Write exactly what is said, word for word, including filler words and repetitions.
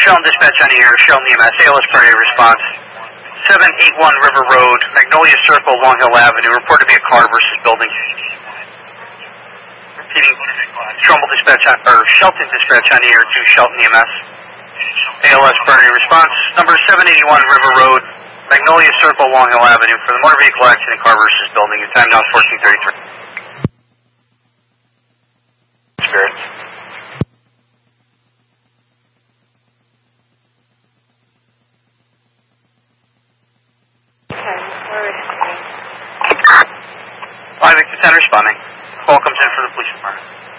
Sheldon Dispatch on the air, Sheldon E M S, A L S priority response. seven eighty-one River Road, Magnolia Circle, Long Hill Avenue. Reported to be a car versus building. Repeating, Trumbull Dispatch on, or Shelton Dispatch on the air to Shelton E M S. A L S priority response. Number seven eighty-one River Road, Magnolia Circle, Long Hill Avenue. For the motor vehicle accident, car versus building. Your time now is fourteen thirty-three. Spirits. five Victor ten responding. Call comes in for the police department.